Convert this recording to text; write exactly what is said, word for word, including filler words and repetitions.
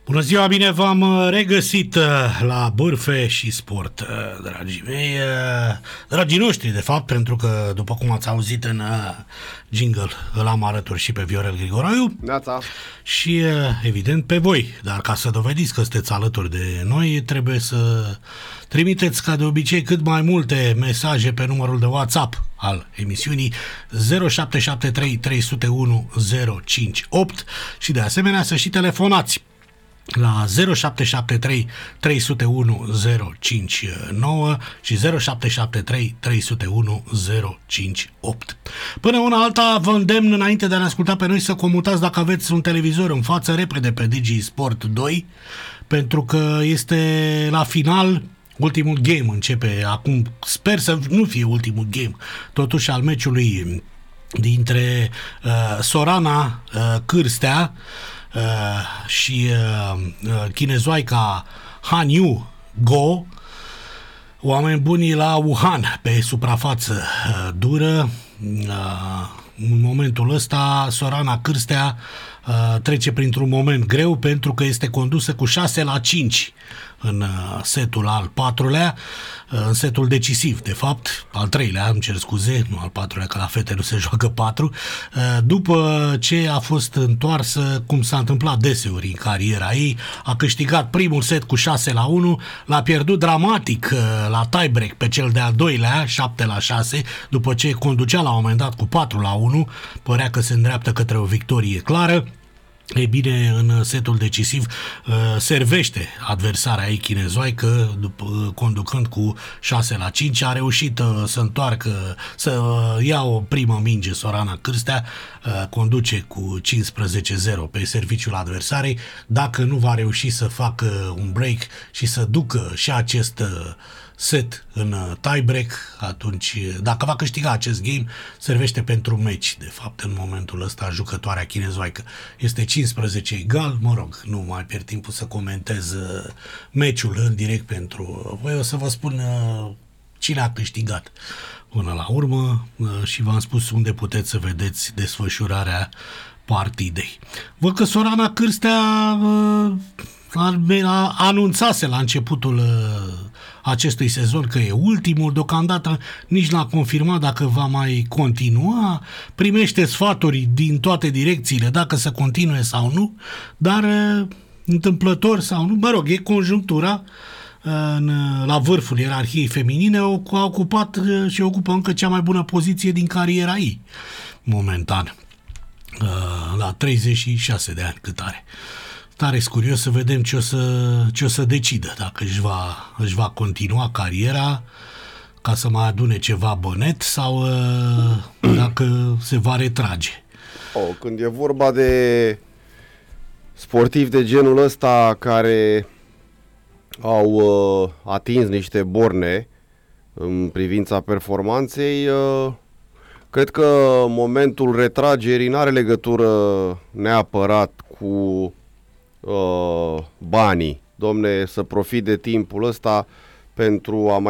Bună ziua, bine v-am regăsit la Bârfe și Sport, dragii mei, dragii noștri, de fapt, pentru că, după cum ați auzit în jingle, îl am alături și pe Viorel Grigoraiu. Neața. Și, evident, pe voi. Dar ca să dovediți că sunteți alături de noi, trebuie să trimiteți, ca de obicei, cât mai multe mesaje pe numărul de WhatsApp al emisiunii zero șapte șapte trei trei zero unu zero cinci opt și, de asemenea, să și telefonați la zero șapte șapte trei trei zero unu zero cinci nouă și zero șapte șapte trei trei zero unu zero cinci opt. Până una alta, vă îndemn, înainte de a ne asculta pe noi, să comutați, dacă aveți un televizor în față, repede pe Digi Sport doi, pentru că este la final. Ultimul game începe acum, sper să nu fie ultimul game, totuși, al meciului dintre uh, Sorana uh, Cârstea Uh, și uh, uh, chinezoaica Han Yu Go, oameni buni la Wuhan, pe suprafață uh, dură. Uh, în momentul ăsta Sorana Cârstea uh, trece printr-un moment greu, pentru că este condusă cu șase la cinci în uh, setul al patrulea, uh, în setul decisiv, de fapt, al treilea, îmi cer scuze, nu al patrulea, că la fete nu se joacă patru, uh, după ce a fost întoarsă, cum s-a întâmplat deseori în cariera ei, a câștigat primul set cu șase la unu, l-a pierdut dramatic uh, la tiebreak pe cel de-al doilea, șapte la șase, după ce conducea la un moment dat cu patru la unu, părea că se îndreaptă către o victorie clară. Ei bine, în setul decisiv servește adversarea ei chinezoaică, după, conducând cu șase la cinci, a reușit să întoarcă, să ia o primă minge Sorana Cârstea, conduce cu cincisprezece zero pe serviciul adversarei. Dacă nu va reuși să facă un break și să ducă și acest set în tiebreak, atunci, dacă va câștiga acest game, servește pentru meci. De fapt, în momentul ăsta, jucătoarea chinezoaică este cincisprezece egal. Mă rog, nu mai pierd timpul să comentez meciul în direct pentru voi. O să vă spun cine a câștigat până la urmă și v-am spus unde puteți să vedeți desfășurarea partidei. Văd că Sorana Cârstea a anunțase la începutul acestui sezon că e ultimul, deocamdată nici n-a confirmat dacă va mai continua, primește sfaturi din toate direcțiile dacă să continue sau nu, dar întâmplător sau nu, mă rog, e conjunctura. În, la vârful ierarhiei feminine a ocupat și ocupă încă cea mai bună poziție din cariera ei momentan, la treizeci și șase de ani cât are. Tare curios să vedem ce o să, ce o să decidă, dacă își va, își va continua cariera ca să mai adune ceva bănet sau uh, dacă se va retrage. Oh, când e vorba de sportivi de genul ăsta care au uh, atins niște borne în privința performanței, uh, cred că momentul retragerii n-are legătură neapărat cu Uh, banii, domne, să profit de timpul ăsta pentru a mai